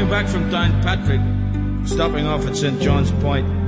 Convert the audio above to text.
back from Downpatrick, stopping off at St. John's Point.